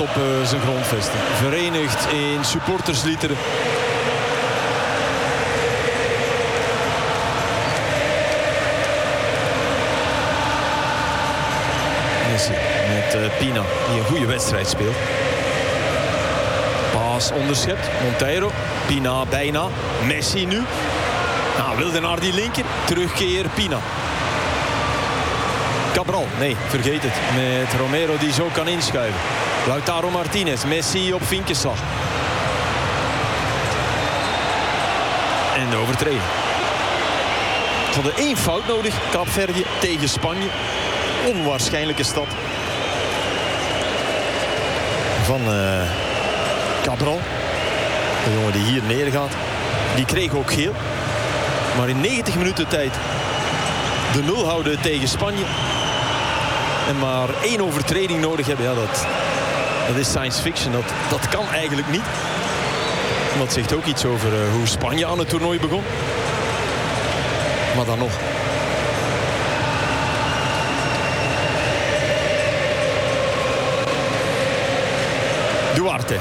op zijn grondvesten. Verenigd in supportersliederen. Messi met Pina, die een goede wedstrijd speelt. Paas onderschept. Monteiro. Pina bijna. Messi nu. Nou, wilde naar die linker. Terugkeer Pina. Cabral, nee, vergeet het. Met Romero die zo kan inschuiven. Lautaro Martinez, Messi op vinkenslag. En de overtreding. Ze hadden 1 fout nodig, Kaapverdië tegen Spanje. Onwaarschijnlijke stad. Van Cabral. De jongen die hier neergaat. Die kreeg ook geel. Maar in 90 minuten tijd de 0 houden tegen Spanje. En maar 1 overtreding nodig hebben. Ja, dat is science fiction. Dat kan eigenlijk niet. En dat zegt ook iets over hoe Spanje aan het toernooi begon. Maar dan nog. Duarte.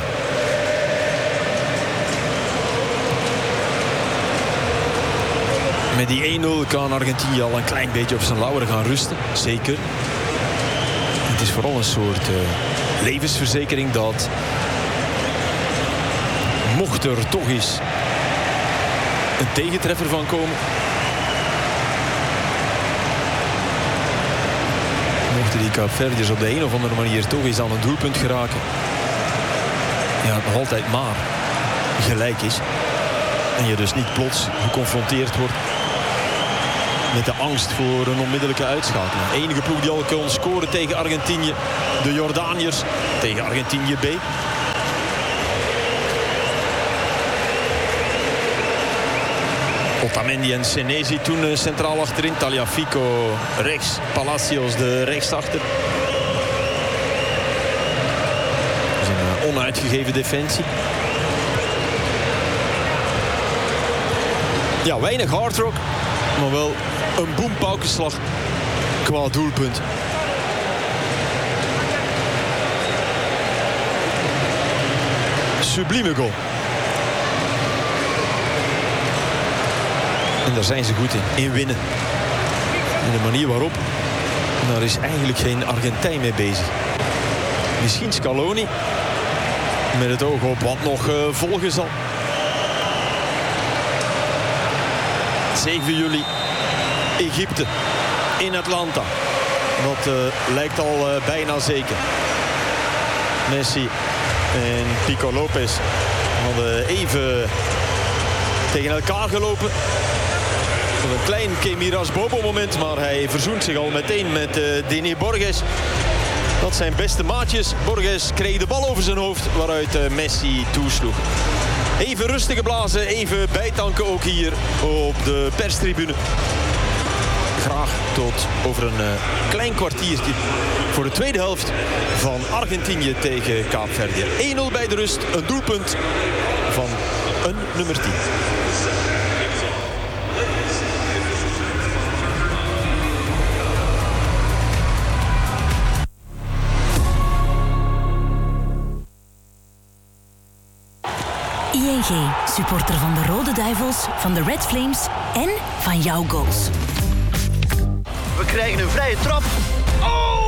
Met die 1-0 kan Argentinië al een klein beetje op zijn lauweren gaan rusten. Zeker. Het is vooral een soort levensverzekering dat mocht er toch eens een tegentreffer van komen. Mochten die Kaapverdiërs op de een of andere manier toch eens aan een doelpunt geraken. Ja, het nog altijd maar gelijk is. En je dus niet plots geconfronteerd wordt met de angst voor een onmiddellijke uitschakeling. De enige ploeg die al kon scoren tegen Argentinië. De Jordaniërs tegen Argentinië B. Otamendi en Senesi toen centraal achterin. Tagliafico rechts. Palacios de rechtsachter. Dus een onuitgegeven defensie. Ja, weinig hardrock. Maar wel een boempaukenslag qua doelpunt. Sublieme goal. En daar zijn ze goed in winnen. En de manier waarop, daar is eigenlijk geen Argentijn mee bezig. Misschien Scaloni, met het oog op wat nog volgen zal. 7 juli, Egypte, in Atlanta. Dat lijkt al bijna zeker. Messi en Pico Lopez hadden even tegen elkaar gelopen. Een klein Kemiras Bobo moment, maar hij verzoent zich al meteen met Denis Borges. Dat zijn beste maatjes. Borges kreeg de bal over zijn hoofd, waaruit Messi toesloeg. Even rustig geblazen, even bijtanken ook hier op de perstribune. Graag tot over een klein kwartiertje voor de tweede helft van Argentinië tegen Kaapverdië. 1-0 bij de rust, een doelpunt van een nummer 10. ING, supporter van de Rode Duivels, van de Red Flames en van jouw goals. We krijgen een vrije trap. Oh!